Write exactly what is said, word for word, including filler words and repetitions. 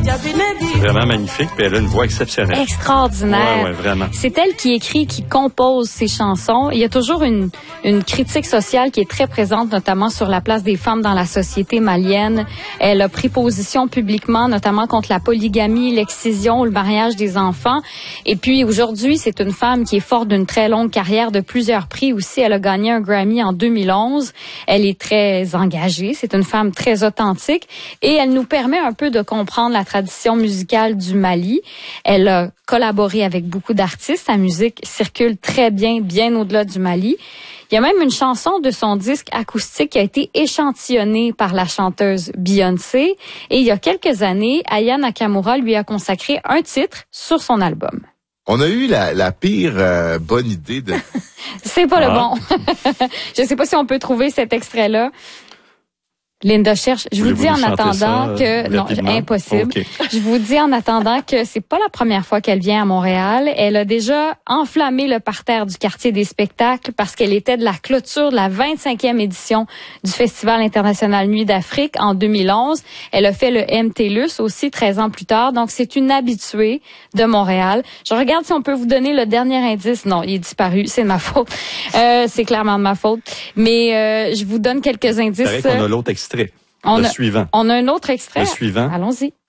C'est vraiment magnifique, puis elle a une voix exceptionnelle. Extraordinaire. Ouais, ouais, vraiment. C'est elle qui écrit, qui compose ses chansons. Il y a toujours une, une critique sociale qui est très présente, notamment sur la place des femmes dans la société malienne. Elle a pris position publiquement, notamment contre la polygamie, l'excision ou le mariage des enfants. Et puis aujourd'hui, c'est une femme qui est forte d'une très longue carrière, de plusieurs prix aussi. Elle a gagné un Grammy en deux mille onze. Elle est très engagée. C'est une femme très authentique et elle nous permet un peu de comprendre la tradition musicale du Mali. Elle a collaboré avec beaucoup d'artistes. Sa musique circule très bien, bien au-delà du Mali. Il y a même une chanson de son disque acoustique qui a été échantillonnée par la chanteuse Beyoncé. Et il y a quelques années, Aya Nakamura lui a consacré un titre sur son album. On a eu la, la pire euh, bonne idée de... C'est pas ah. le bon. Je sais pas si on peut trouver cet extrait-là. Linda cherche. Je vous dis en attendant ça, que non, impossible. Okay. Je vous dis en attendant que c'est pas la première fois qu'elle vient à Montréal. Elle a déjà enflammé le parterre du quartier des spectacles parce qu'elle était de la clôture de la vingt-cinquième édition du Festival international Nuit d'Afrique en deux mille onze. Elle a fait le M T L U S aussi treize ans plus tard. Donc c'est une habituée de Montréal. Je regarde si on peut vous donner le dernier indice. Non, il est disparu. C'est de ma faute. Euh, c'est clairement de ma faute. Mais euh, je vous donne quelques indices. C'est vrai qu'on a l'autre extrait. On le a, suivant. On a un autre extrait. Le suivant. Allons-y.